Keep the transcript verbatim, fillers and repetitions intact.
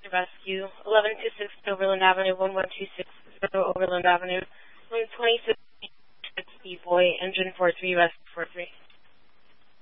to rescue. eleven twenty-six Overland Avenue, one one two six zero Overland Avenue, one twenty-six B Boy, engine four three, rescue four three.